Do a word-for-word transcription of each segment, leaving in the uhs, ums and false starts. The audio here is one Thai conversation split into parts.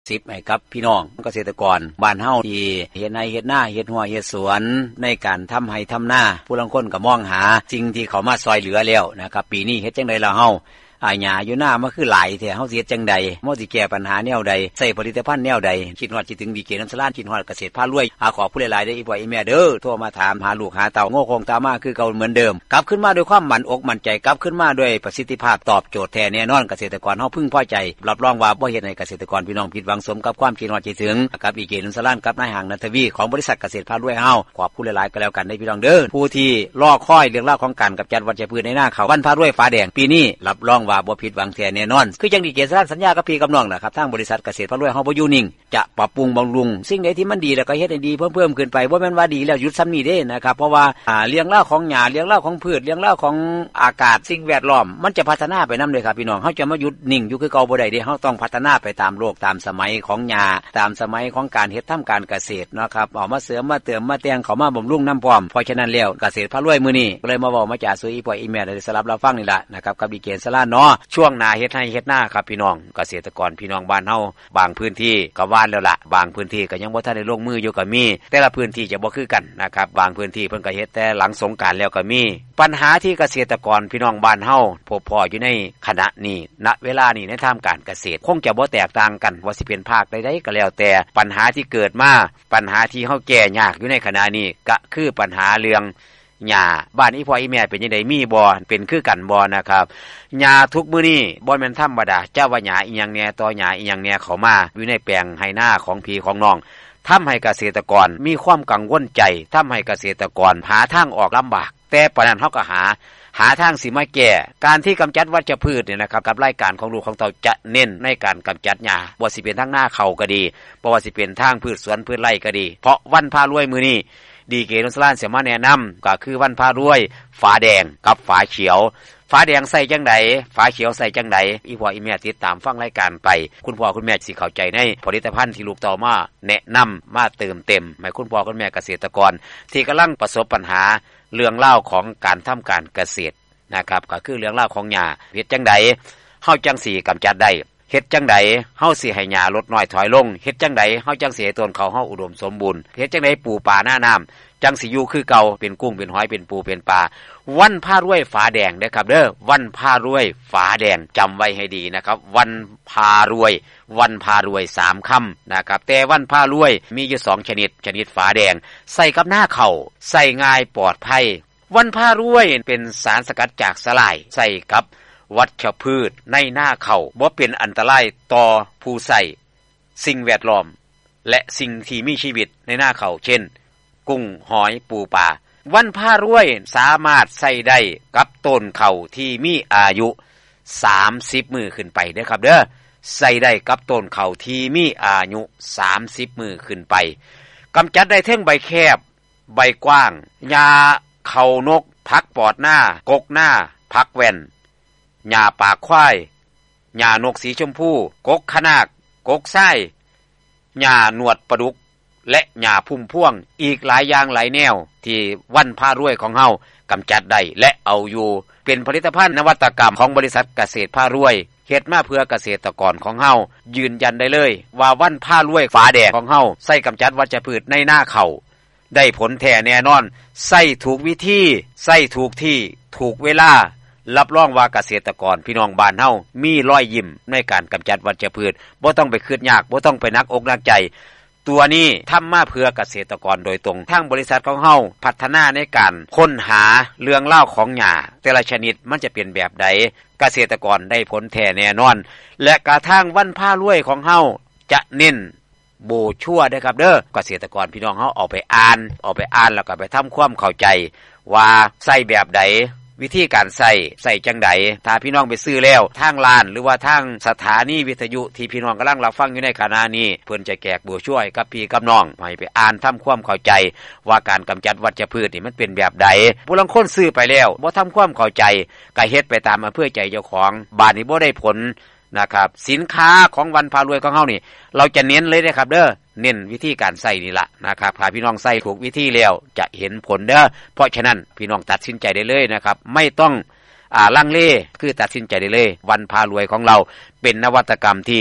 สิบให้กับพี่น้องเกษตรกรบ้านเฮาที่เฮ็ดไร่เฮ็ดนาเฮ็ดหัวเฮ็ดสวนในการทำไร่ทำนาผู้ลางคนก็มองหาสิ่งที่เขามาซอยเหลือแล้วนะครับปีนี้เฮ็ดจังได๋ล่ะเฮาอาหญ้าอยู่หน้ามันคือหลายแท้เฮาสิเฮ็ดจังใดเฮาสิแก้ปัญหาแนวใดใส่ผลิตภัณฑ์แนวใดคิดฮอดสิถึงดีเกน้ำสลานคิดฮอดเกษตรพารวยอาขอผู้หลายๆได้อีพ่ออีแม่เด้อโทรมาถามหาลูกหาเต้าโง่คงตามาคือเก่าเหมือนเดิมกลับขึ้นมาด้วยความมั่นอกมั่นใจกลับขึ้นมาด้วยประสิทธิภาพตอบโจทย์แท้แน่นอนเกษตรกรเฮาพึงพอใจรับรองว่าบ่เฮ็ดให้เกษตรกรพี่น้องผิดหวังสมกับความคิดฮอดคิดถึงกับอีเกน้ำสลานกับนายห้างนันทวีของบริษัทเกษตรพารวยเฮาขอผู้หลายๆก็แล้วกันได้พี่น้องเด้อผู้ที่รอคอยเรื่องราวของการกำจัดวัชพืชในหน้าข้าววันพารวยฟ้าแดงปีนี้รับรองว่าบ่ผิดหวังแท้แน่นอนคือจังดีเกษตรสัญญากับพี่กับน้องนะครับทางบริษัทเกษตรพารวยเฮาบ่อยู่นิ่งจะปรับปรุงบำรุงสิ่งใดที่มันดีแล้วก็เฮ็ดให้ดีเพิ่มๆขึ้นไปบ่แม่นว่าดีแล้วหยุดซ้ำนี้เด้นะครับเพราะว่าอ่าเลี้ยงเล่าของหญ้าเลี้ยงเล่าของพืชเลี้ยงเล่าของอากาศสิ่งแวดล้อมมันจะพัฒนาไปนำเลยครับพี่น้องเฮาจะมาหยุดนิ่งอยู่คือเก่าบ่ได้เด้เฮาต้องพัฒนาไปตามโลกตามสมัยของหญ้าตามสมัยของการเฮ็ดทำการเกษตรนะครับเอามาเสริมมาเติมมาแต่งเข้ามาบำรุงนำพร้อมเพราะฉะนั้นแล้วเกษตรพารวยมื้อนี้ก็เลยมาเว้ามาจ่าสู่อีพ่ออีแม่ได้สลับรับฟังนี่ล่ะนะครับกับดีเกสลาเนาะช่วงหน้าเฮ็ดให้เฮ็ดหน้าครับพี่น้องเกษตรกรพี่น้องบ้านเฮาบางพื้นที่ก็หว่านแล้วล่ะบางพื้นที่ก็ยังบ่ทันได้ลงมืออยู่ก็มีแต่ละพื้นที่จะบ่คือกันนะครับบางพื้นที่เพิ่นก็เฮ็ดแต่หลังสงกรานต์แล้วก็มีปัญหาที่เกษตรกรพี่น้องบ้านเฮาพบพออยู่ในขณะนี้ณเวลานี้ในทางการเกษตรคงจะบ่แตกต่างกันว่าสิเป็นภาคใดๆก็แล้วแต่ปัญหาที่เกิดมาปัญหาที่เฮาแก้ยากอยู่ในขณะนี้ก็คือปัญหาเรื่องหญ้าบ้านอีพ่ออีแม่เป็นจังได๋มีบ่เป็นคือกันบ่นะครับหญ้าทุกมื้อนี้บ่แม่นธรรมดาเจ้าว่าหญ้าอีหยังแหน่ต่อหญ้าอีหยังแหน่เข้ามาอยู่ในแปลงไร่นาของพี่ของน้องทำให้เกษตรกรมีความกังวลใจทำให้เกษตรกรหาทางออกลำบากแต่ปานนั้นเฮาก็หาหาทางสิมาแก้การที่กำจัดวัชพืชเนี่ยนะครับกับรายการของลูกของเต่าจะเน้นในการกำจัดหญ้าบ่สิเป็นทางหน้าเขาก็ดีบ่ว่าสิเป็นทางพืชสวนพืชไร่ก็ดีเพราะวันพารวยมื้อนี้ดีเกนสลานเสียมาแนะนำก็คือวันพารวยฝาแดงกับฝาเขียวฝาแดงใส่จังไดฝาเขียวใส่จังไดอีพ่ออีแม่ติดตามฟังรายการไปคุณพ่อคุณแม่สิเข้าใจในผลิตภัณฑ์ที่ลูกเต่ามาแนะนำมาเติมเต็มให้คุณพ่อคุณแม่เกษตรกรที่กำลังประสบปัญหาเรื่องเล่าของการทำการเกษตรนะครับก็คือเรื่องเล่าของหญ้าเฮ็ดจังไดเฮาจังสิกำจัดได้เฮ็ดจังไดเฮาสิให้หญ้าลดน้อยถอยลงเฮ็ดจังไดเฮาจังสิให้ต้นข้าวเฮาอุดมสมบูรณ์เฮ็ดจังไดปูปลาหน้าน้ำจังสิอยู่คือเก่าเป็นกุ้งเป็นหอยเป็นปูเป็นปลาวันพารวยฝาแดงเด้อครับเด้อวันพารวยฝาแดงจำไว้ให้ดีนะครับวันพารวยวันพารวยสามคำนะครับแต่วันพารวยมีอยู่สองชนิดชนิดฝาแดงใส่กับหน้าข้าวใส่ง่ายปลอดภัยวันพารวยเป็นสารสกัดจากสลายใส่กับวัชพืชในหน้าข้าวบ่เป็นอันตรายต่อผู้ใส่สิ่งแวดล้อมและสิ่งที่มีชีวิตในหน้าข้าวเช่นกุ้งหอยปูปลาวันพารวยสามารถใส่ได้กับต้นข้าวที่มีอายุสามสิบมื้อขึ้นไปเด้อครับเด้อใส่ได้กับต้นข้าวที่มีอายุสามสิบมื้อขึ้นไปกำจัดได้ทั้งใบแคบใบกว้างหญ้าเขานกพักปอดหน้ากกหน้าพักแว่นหญ้าปากควายหญ้านกสีชมพูกกขนากกกไส้หญ้าหนวดปลาดุกและหญ้าพุ่มพวงอีกหลายอย่างหลายแนวที่วันพารวยของเฮากำจัดได้และเอาอยู่เป็นผลิตภัณฑ์นวัตกรรมของบริษัทเกษตรพารวยเฮ็ดมาเพื่อเกษตรกรของเฮายืนยันได้เลยว่าวันพารวยฝาแดงของเฮาใส่กำจัดวัชพืชในหน้าข้าวได้ผลแท้แน่นอนใส่ถูกวิธีใส่ถูกที่ถูกเวลารับรองว่าเกษตรกรพี่น้องบ้านเฮามีรอยยิ้มในการกำจัดวัชพืชบ่ต้องไปคิดยากบ่ต้องไปนักอกนักใจตัวนี้ทำมาเพื่อเกษตรกรโดยตรงทางบริษัทของเฮาพัฒนาในการค้นหาเรื่องเล่าของหญ้าแต่ละชนิดมันจะเป็นแบบใดเกษตรกรได้ผลแท้แน่นอนและกระทั่งวันพารวยของเฮาจะเน้นโบชั่วเด้อครับเด้อเกษตรกรพี่น้องเฮาเอาไปอ่านเอาไปอ่านแล้วก็ไปทำความเข้าใจว่าใส่แบบใดวิธีการใส่ใส่จังไดถ้าพี่น้องไปซื้อแล้วทางร้านหรือว่าทางสถานีวิทยุที่พี่น้องกำลังรับฟังอยู่ในขณะนี้เพิ่นจะแจกโบช่วยกับพี่กับน้องให้ไปอ่านทำความเข้าใจว่าการกำจัดวัชพืชนี่มันเป็นแบบใดผู้ลางคนซื้อไปแล้วบ่ทำความเข้าใจก็เฮ็ดไปตามอำเภอใจเจ้าของบาดนี้บ่ได้ผลนะครับสินค้าของวันพารวยของเฮานี่เราจะเน้นเลยนะครับเด้อเน้นวิธีการใส่นี่ล่ะนะครับถ้าพี่น้องใส่ถูกวิธีแล้วจะเห็นผลเด้อเพราะฉะนั้นพี่น้องตัดสินใจได้เลยนะครับไม่ต้องอ่าลังเลคือตัดสินใจได้เลยวันพารวยของเราเป็นนวัตกรรมที่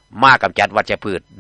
มากำจัดวัชพืช